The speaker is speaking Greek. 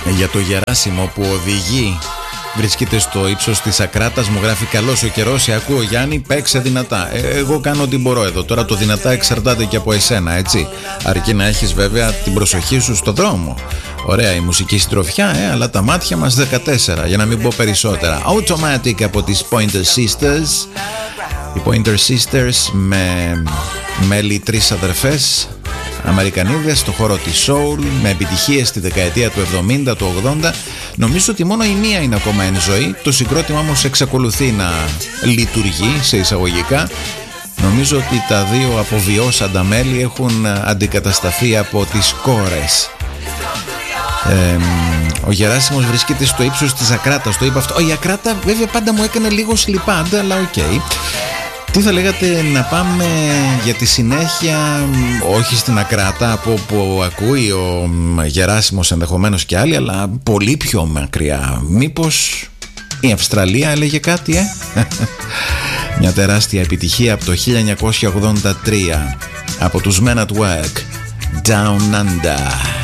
Για το Γεράσιμο που οδηγεί, βρίσκεται στο ύψος της ακράτας, μου γράφει: καλός ο καιρός, σε ακούω Γιάννη, παίξε δυνατά. Εγώ κάνω ό,τι μπορώ εδώ. Τώρα το δυνατά εξαρτάται και από εσένα, έτσι. Αρκεί να έχεις βέβαια την προσοχή σου στο δρόμο. Ωραία η μουσική συντροφιά, αλλά τα μάτια μας 14, για να μην πω περισσότερα. Automatic από τις Pointer Sisters. Οι Pointer Sisters με μέλη 3 αδερφές Αμερικανίδες στο χώρο της soul, με επιτυχίες στη δεκαετία του 70, του 80. Νομίζω ότι μόνο η μία είναι ακόμα εν ζωή. Το συγκρότημα όμως εξακολουθεί να λειτουργεί σε εισαγωγικά. Νομίζω ότι τα δύο αποβιώσαντα μέλη έχουν αντικατασταθεί από τις κόρες. Ο Γεράσιμος βρίσκεται στο ύψος της ακράτας. Το είπα αυτό. Η ακράτα βέβαια πάντα μου έκανε λίγο σλιπάντα, αλλά οκ. Τι θα λέγατε να πάμε για τη συνέχεια, όχι στην ακράτα από που ακούει ο Γεράσιμος ενδεχομένως και άλλοι, αλλά πολύ πιο μακριά. Μήπως η Αυστραλία έλεγε κάτι, Μια τεράστια επιτυχία από το 1983 από τους Men at Work, Down Under.